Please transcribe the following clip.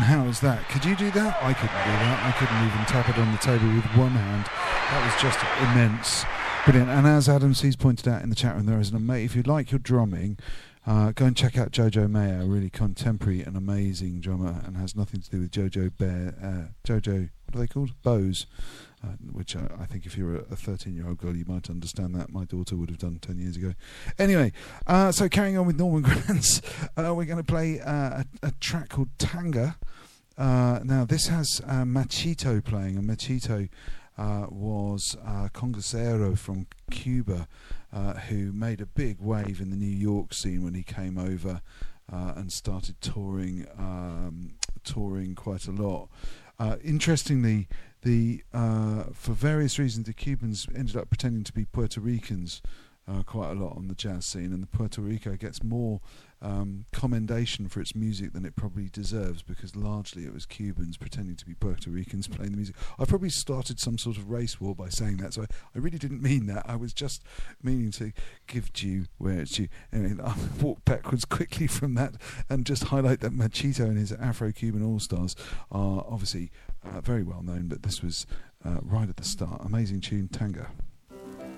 how is that? Could you do that? I couldn't do that. I couldn't even tap it on the table with one hand. That was just immense. Brilliant. And as Adam C's pointed out in the chat room, there is an amazing, if you like your drumming, go and check out Jojo Mayer, a really contemporary and amazing drummer, and has nothing to do with Jojo, what are they called? Bose, which I think if you're a 13-year-old girl, you might understand that. My daughter would have done 10 years ago. Anyway, so carrying on with Norman Granz, we're going to play a track called Tanga. Now, this has Machito playing, and Machito was a conguero from Cuba who made a big wave in the New York scene when he came over and started touring quite a lot. Interestingly, for various reasons, the Cubans ended up pretending to be Puerto Ricans quite a lot on the jazz scene, and the Puerto Rico gets more commendation for its music than it probably deserves, because largely it was Cubans pretending to be Puerto Ricans playing the music. I probably started some sort of race war by saying that, so I really didn't mean that. I was just meaning to give due where it's due. Anyway, I'll walk backwards quickly from that and just highlight that Machito and his Afro-Cuban All-Stars are obviously very well known, but this was right at the start. Amazing tune, Tanga.